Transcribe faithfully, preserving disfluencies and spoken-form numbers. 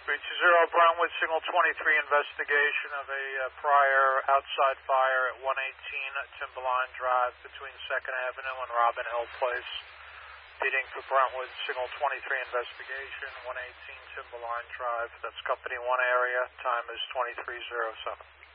three two zero, Brentwood, signal twenty-three, investigation of a uh, prior outside fire at one eighteen Timberline Drive between second Avenue and Robin Hill Place. Repeating for Brentwood, signal twenty-three, investigation, one eighteen Timberline Drive. That's company one area. Time is twenty-three oh seven.